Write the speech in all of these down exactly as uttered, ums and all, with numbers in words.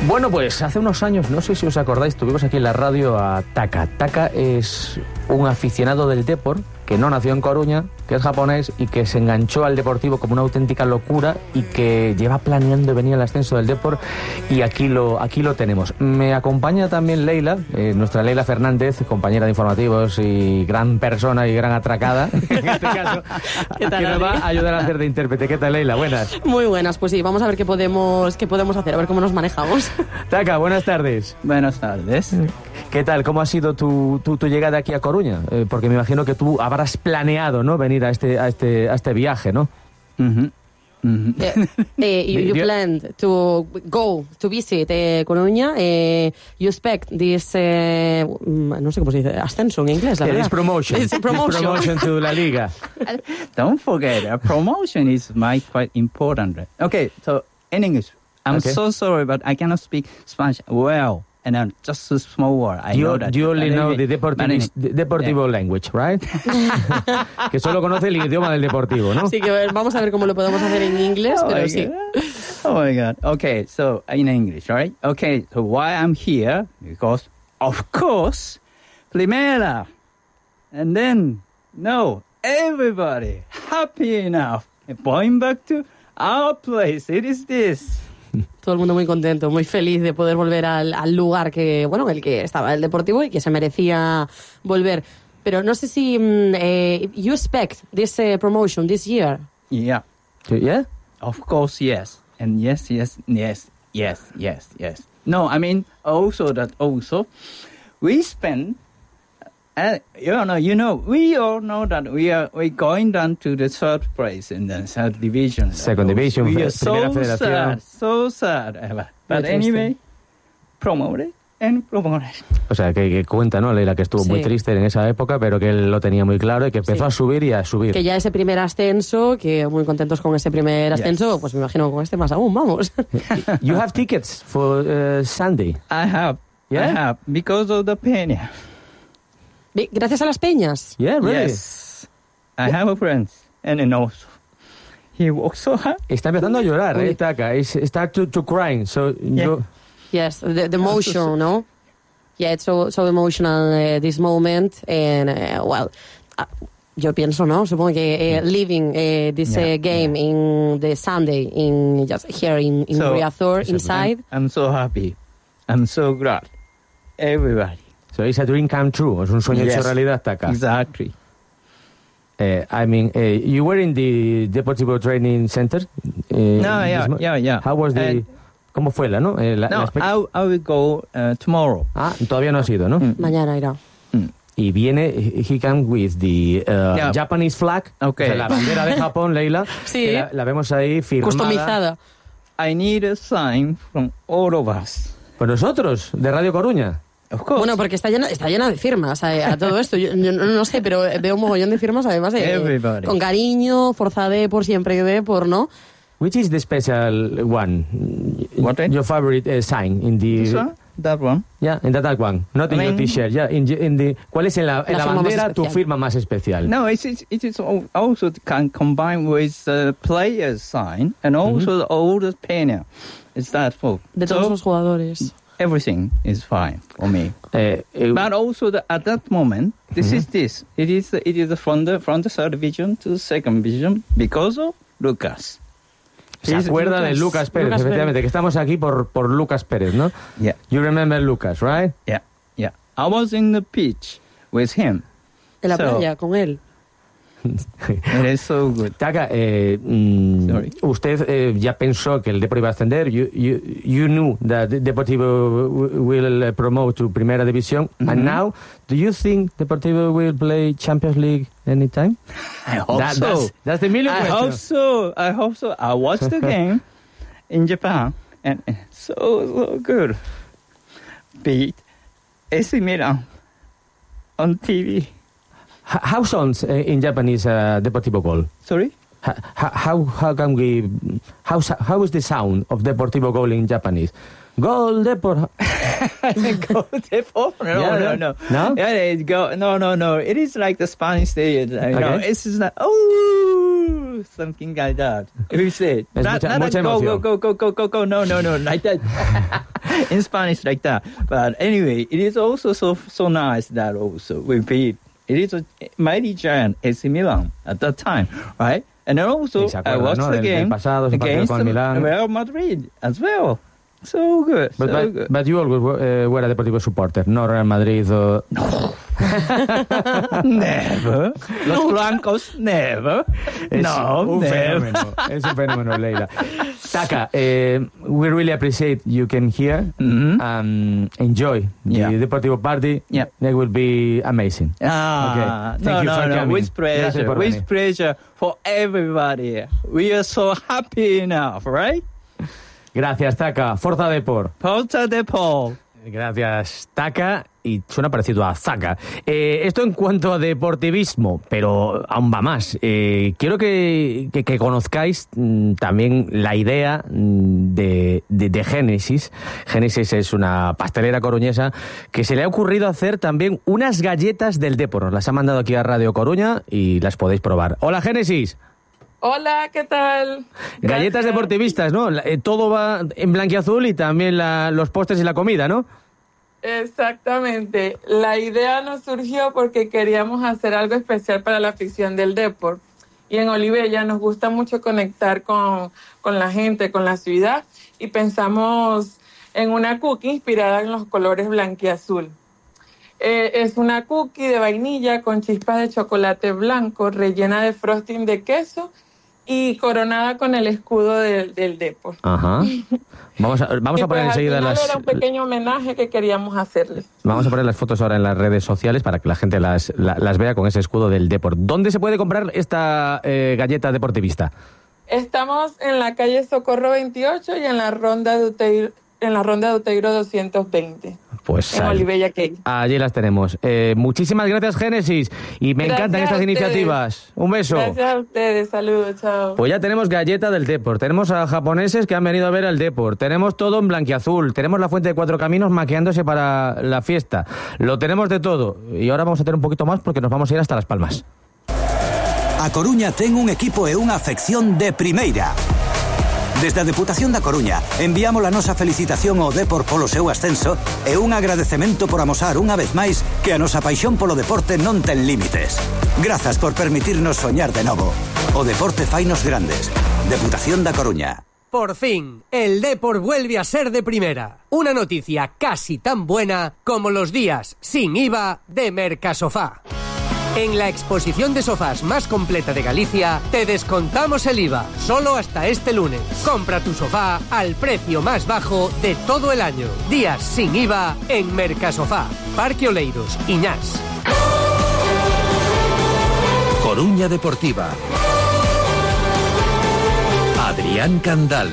Bueno, pues hace unos años, no sé si os acordáis, tuvimos aquí en la radio a Taka. Taka es un aficionado del Depor, que no nació en Coruña, que es japonés y que se enganchó al Deportivo como una auténtica locura y que lleva planeando venir al ascenso del Depor, y aquí lo, aquí lo tenemos. Me acompaña también Leila, eh, nuestra Leila Fernández, compañera de informativos y gran persona y gran atracada, en este caso, que nos va a ayudar a hacer de intérprete. ¿Qué tal, Leila? Buenas. Muy buenas, pues sí, vamos a ver qué podemos, qué podemos hacer, a ver cómo nos manejamos. Taka, buenas tardes. Buenas tardes. ¿Qué tal? ¿Cómo ha sido tu, tu, tu llegada aquí a Coruña? Eh, porque me imagino que tú habrás planeado, ¿no?, venir a este, a este, a este viaje, ¿no? Mm-hmm. Mm-hmm. uh, uh, you, you planned to go to visit uh, Coruña. Uh, you expect this, uh, no sé cómo se dice, ascenso en inglés, la yeah, verdad. This promotion. This promotion. This promotion to La Liga. Don't forget, a promotion is my quite important. Okay, so in English, I'm okay. so sorry, but I cannot speak Spanish well. And then just a small word. I you, know that. You only know anyway, the Deportivo, the deportivo yeah. language, right? Que solo conoce el idioma del Deportivo, ¿no? Sí, que vamos a ver cómo lo podemos hacer en inglés, oh pero sí. Oh my God. Okay, so in English, right? Okay, so why I'm here? Because, of course, Primera. And then, no, everybody happy enough. Going back to our place. It is this. Todo el mundo muy contento, muy feliz de poder volver al, al lugar que, bueno, el que estaba el Deportivo y que se merecía volver. Pero no sé si um, uh, you expect this uh, promotion this year. Yeah. Yeah? Of course, yes. And yes, yes, yes, yes, yes, yes. No, I mean also that also we spend. Uh, you know, you know, we all know that we are we going down to the third place in the third division. Second division. We are so sad, so sad. Ever. But anyway, promoted and promoted. O sea, que, que cuenta, ¿no, Leila, que estuvo sí. muy triste en esa época, pero que él lo tenía muy claro y que empezó sí. a subir y a subir. Que ya ese primer ascenso, que muy contentos con ese primer ascenso, yes. pues me imagino con este más aún, vamos. You have tickets for uh, Sunday? I have. Yeah? I have, because of the Peña. Gracias a las peñas. Yeah, really. Yes. I have a friend, and then also he walks so hard. Está empezando a llorar, eh, Taka. It's start to to crying. So yeah. you... Yes, the, the emotion, no? Yeah, it's so so emotional uh, this moment, and uh, well, uh, yo pienso, no, supongo que uh, living uh, this yeah, uh, game yeah. in the Sunday in just here in in so, Riazor inside. I'm, I'm so happy. I'm so glad. Everybody. So it's a dream come true. Es un sueño yes, hecho realidad, Taka. Exactly. Uh, I mean, uh, you were in the Deportivo Training Center. Uh, no, yeah, yeah, yeah. How was the? Uh, ¿Cómo fue la, no? Eh, la, no, la I, I will go uh, tomorrow. Ah, todavía no has ido, ¿no? Mm. Mañana irá. Mm. Y viene, he comes with the uh, yeah. Japanese flag, okay. o sea, la bandera de Japón, Leila. Sí. Que la, la vemos ahí firmada. Customizada. I need a sign from all of us. Pues nosotros, de Radio Coruña. Of course. Bueno, porque está llena, está llena de firmas a, a todo esto. Yo, yo no, no sé, pero veo un mogollón de firmas, además de Everybody. Con cariño, Forza Depor, siempre Depor, ¿no? Which is the special one? What? Your favorite uh, sign in the? This one? That one? Yeah, in that, that one. Not in I mean, your t-shirt. Yeah, in, in the. ¿Cuál es en la, en la, la bandera tu firma más especial? No, it is it is also can combine with the player's sign and also mm-hmm. the oldest Peña. Is that for? De todos so, los jugadores. Everything is fine for me. Uh, uh, but also the, at that moment, this mm-hmm. is this. It is it is from the from the third division to the second division because of Lucas. Se acuerda Lucas, de Lucas Pérez, Lucas efectivamente, Pérez. Que estamos aquí por por Lucas Pérez, ¿no? Yeah. You remember Lucas, right? Yeah, yeah. I was in the pitch with him. En la so, playa con él. It is so good. Taka, eh, mm, usted eh, ya pensó que el Deportivo iba a ascender. You, you, you knew that Deportivo will promote to Primera División. Mm-hmm. And now, do you think Deportivo will play Champions League anytime? I hope that, so. That's, that's the million I question. hope so. I hope so. I watched the game in Japan, and so, so good. Beat A C Milan on T V. How sounds uh, in Japanese uh, Deportivo goal? Sorry? How, how how can we how how is the sound of Deportivo goal in Japanese? Goal Depor. Goal Depor? No, yeah, no, no, no. Yeah, it go. No, no, no. It is like the Spanish stage. You know, okay. It's just like oh, something like that. We say not, not, mucha, not mucha go, emoción. go, go, go, go, go, go. No, no, no, like that. in Spanish like that. But anyway, it is also so so nice that also we beat. It is a mighty giant A C Milan at that time, right? And then also acuerda, I watched ¿no? the del, game del pasado, against con Milan. Real Madrid as well. So good, But, so but, good. but you always uh, were a Deportivo supporter, no Real Madrid. Or... Never. Los blancos, never. Es no, un never. fenómeno, es un fenómeno, Leila. Taka, uh, we really appreciate you came here Mm-hmm. and enjoy Yeah. the Deportivo party. Yeah. It will be amazing. Ah, Okay. Thank no, you no, for no. coming. With Gracias pleasure, por with venir. pleasure for everybody. We are so happy enough, right? Gracias, Taka. Forza Depor. Porta de Paul. Gracias, Taka. Y suena parecido a Zaka. Eh, esto en cuanto a deportivismo, pero aún va más. Eh, quiero que, que, que conozcáis mm, también la idea mm, de, de, de Génesis. Génesis es una pastelera coruñesa que se le ha ocurrido hacer también unas galletas del Depor. Nos las ha mandado aquí a Radio Coruña y las podéis probar. Hola, Génesis. Hola, ¿qué tal? Galletas Gracias. deportivistas, ¿no? La- eh, todo va en blanquiazul y también la- los postres y la comida, ¿no? Exactamente. La idea nos surgió porque queríamos hacer algo especial para la afición del deporte. Y en Olivella nos gusta mucho conectar con, con la gente, con la ciudad, y pensamos en una cookie inspirada en los colores blanquiazul. Eh, es una cookie de vainilla con chispas de chocolate blanco, rellena de frosting de queso y coronada con el escudo del, del Depor. Ajá. Vamos a, vamos Y a poner pues, enseguida al final las... era un pequeño homenaje que queríamos hacerles. Vamos a poner las fotos ahora en las redes sociales para que la gente las, la- las vea con ese escudo del Depor. ¿Dónde se puede comprar esta eh, galleta deportivista? Estamos en la calle Socorro veintiocho y en la ronda de Uteiro, en la ronda de Uteiro doscientos veinte, Pues en allí, Olivella Cake. allí las tenemos. Eh, muchísimas gracias, Génesis. Y me Gracias encantan a estas ustedes. iniciativas. Un beso. Gracias a ustedes, saludos, chao. Pues ya tenemos galleta del Depor, tenemos a japoneses que han venido a ver al Depor, tenemos todo en blanquiazul, tenemos la Fuente de Cuatro Caminos maqueándose para la fiesta, lo tenemos de todo. Y ahora vamos a tener un poquito más porque nos vamos a ir hasta Las Palmas. A Coruña ten un equipo e unha afección de primeira. Desde a Deputación da Coruña enviamos a nosa felicitación ao Depor polo seu ascenso e un agradecemento por amosar unha vez máis que a nosa paixón polo deporte non ten límites. Grazas por permitirnos soñar de novo. O deporte fainos grandes. Deputación da Coruña. Por fin, el Depor vuelve a ser de primera. Una noticia casi tan buena como los días sin I V A de Mercasofá. En la exposición de sofás más completa de Galicia, te descontamos el I V A, solo hasta este lunes. Compra tu sofá al precio más bajo de todo el año. Días sin I V A en Mercasofá, Parque Oleiros, Iñás. Coruña Deportiva. Adrián Candal.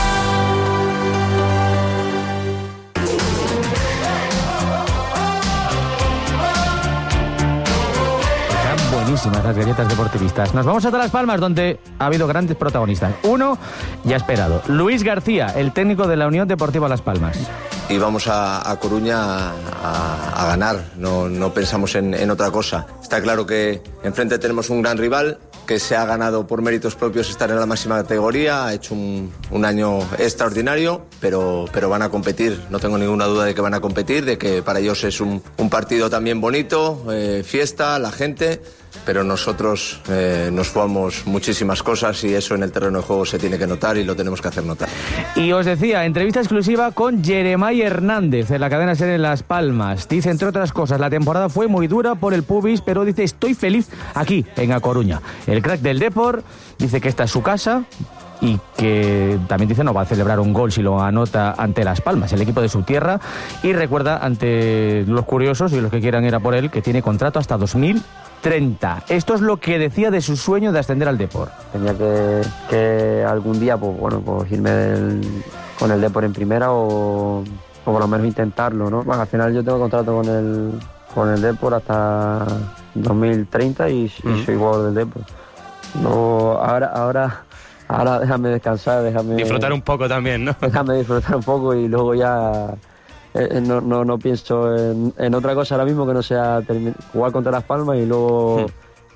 Están buenísimas las galletas deportivistas. Nos vamos hasta Las Palmas, donde ha habido grandes protagonistas. Uno, ya esperado, Luis García, el técnico de la Unión Deportiva Las Palmas. Y vamos a, a Coruña a, a- a ganar, no, no pensamos en, en otra cosa. Está claro que enfrente tenemos un gran rival que se ha ganado por méritos propios estar en la máxima categoría, ha hecho un, un año extraordinario, pero, pero van a competir, no tengo ninguna duda de que van a competir, de que para ellos es un, un partido también bonito, eh, fiesta, la gente, pero nosotros eh, nos jugamos muchísimas cosas y eso en el terreno de juego se tiene que notar y lo tenemos que hacer notar. Y os decía, entrevista exclusiva con Jeremai Hernández en la cadena SER en Las Palmas. Dice, entre otras cosas, la temporada fue muy dura por el pubis, pero dice, estoy feliz aquí, en A Coruña. El crack del Depor dice que esta es su casa y que también dice no va a celebrar un gol si lo anota ante Las Palmas, el equipo de su tierra, y recuerda ante los curiosos y los que quieran ir a por él que tiene contrato hasta dos mil treinta. Esto es lo que decía de su sueño de ascender al Depor. Tenía que, que algún día, pues bueno, pues irme del- con el Depor en primera o, o por lo menos intentarlo, ¿no? Bueno, al final yo tengo contrato con el, con el Depor hasta dos mil treinta y, y Mm. soy jugador del Depor. No, ahora, ahora, ahora déjame descansar, déjame... Disfrutar un poco también, ¿no? Déjame disfrutar un poco y luego ya eh, eh, no, no, no pienso en, en otra cosa ahora mismo que no sea termi- jugar contra Las Palmas y luego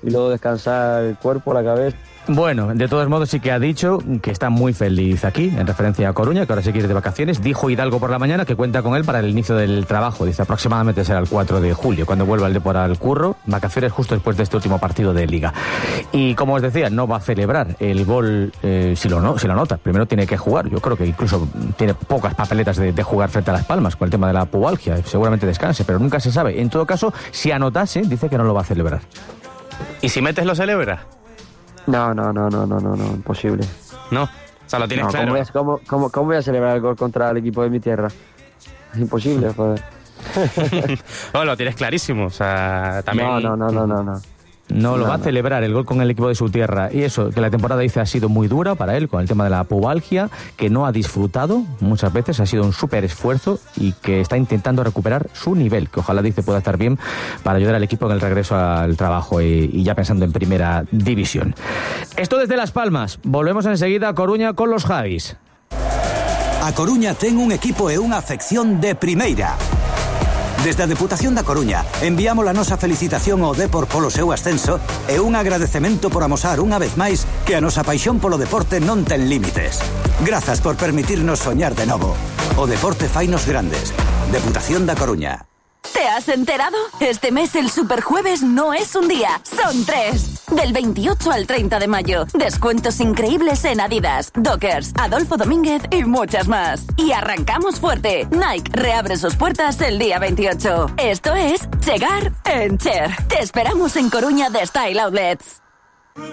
y luego descansar el cuerpo, la cabeza. Bueno, de todos modos sí que ha dicho que está muy feliz aquí, en referencia a Coruña, que ahora se quiere ir de vacaciones. Dijo Hidalgo por la mañana que cuenta con él para el inicio del trabajo. Dice aproximadamente será el cuatro de julio, cuando vuelva el Depor al curro. Vacaciones justo después de este último partido de Liga. Y como os decía, no va a celebrar el gol eh, si, lo no, si lo anota. Primero tiene que jugar. Yo creo que incluso tiene pocas papeletas de, de jugar frente a Las Palmas con el tema de la pubalgia. Seguramente descanse, pero nunca se sabe. En todo caso, si anotase, dice que no lo va a celebrar. ¿Y si metes lo celebras? No, no, no, no, no, no, no, imposible. No, o sea, lo tienes no, claro. ¿cómo voy, a, cómo, cómo, ¿Cómo voy a celebrar el gol contra el equipo de mi tierra? Es imposible, joder. Oh, lo tienes clarísimo, o sea, también... No, no, no, no, no, no. No lo no, va a no. celebrar el gol con el equipo de su tierra. Y eso, que la temporada dice ha sido muy dura para él con el tema de la pubalgia, que no ha disfrutado muchas veces, ha sido un súper esfuerzo y que está intentando recuperar su nivel, que ojalá dice pueda estar bien para ayudar al equipo en el regreso al trabajo y, y ya pensando en primera división. Esto desde Las Palmas. Volvemos enseguida a Coruña con los Javis. A Coruña ten un equipo e unha afección de primeira. Desde a Deputación da Coruña enviamos a nosa felicitación ao Depor polo seu ascenso e un agradecemento por amosar unha vez máis que a nosa paixón polo deporte non ten límites. Grazas por permitirnos soñar de novo. O deporte fainos grandes. Deputación da Coruña. ¿Te has enterado? Este mes el Superjueves no es un día, son tres. Del veintiocho al treinta de mayo. Descuentos increíbles en Adidas, Dockers, Adolfo Domínguez y muchas más. Y arrancamos fuerte. Nike reabre sus puertas el día veintiocho. Esto es Chegar en Cher. Te esperamos en Coruña de Style Outlets.